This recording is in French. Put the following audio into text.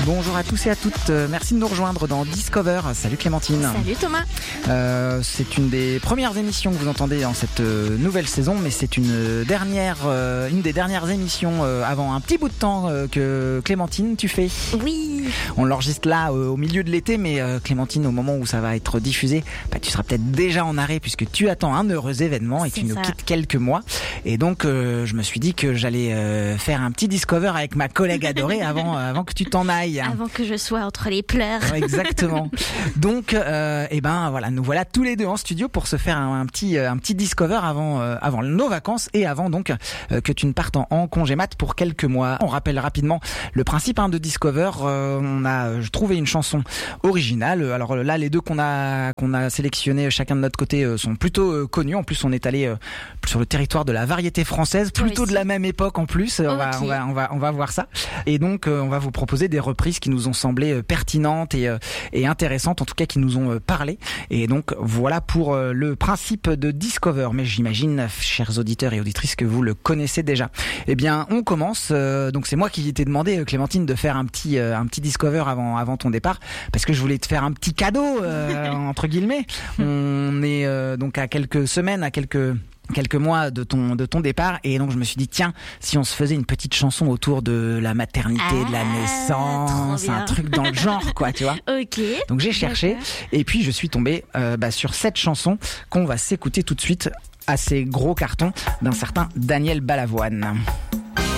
Bonjour à tous et à toutes, merci de nous rejoindre dans Discover. Salut Clémentine. Salut Thomas. C'est une des premières émissions que vous entendez dans cette nouvelle saison, mais c'est une des dernières émissions avant un petit bout de temps que Clémentine tu fais. Oui. On l'enregistre là au milieu de l'été, mais Clémentine, au moment où ça va être diffusé, tu seras peut-être déjà en arrêt puisque tu attends un heureux événement et tu nous quittes quelques mois. Et donc je me suis dit que j'allais faire un petit Discover avec ma collègue adorée avant que tu t'en ailles. Avant que je sois entre les pleurs. Exactement. Donc, voilà, nous voilà tous les deux en studio pour se faire un petit Discover avant nos vacances et avant donc que tu ne partes en congé mat pour quelques mois. On rappelle rapidement le principe de Discover. On a trouvé une chanson originale. Alors là, les deux qu'on a sélectionnés chacun de notre côté sont plutôt connus. En plus, on est allé sur le territoire de la variété française, plutôt de la même époque en plus. On va voir ça. Et donc, on va vous proposer des reprises qui nous ont semblé pertinentes et intéressantes, en tout cas qui nous ont parlé. Et donc voilà pour le principe de Discover. Mais j'imagine, chers auditeurs et auditrices, que vous le connaissez déjà. Eh bien, on commence. Donc c'est moi qui t'ai demandé, Clémentine, de faire un petit Discover avant ton départ, parce que je voulais te faire un petit cadeau entre guillemets. On est donc à quelques semaines, à quelques mois de ton départ, et donc je me suis dit tiens, si on se faisait une petite chanson autour de la maternité, de la naissance, un truc dans le genre quoi, tu vois. Ok. Donc j'ai cherché et puis je suis tombé sur cette chanson qu'on va s'écouter tout de suite, assez gros carton d'un certain Daniel Balavoine.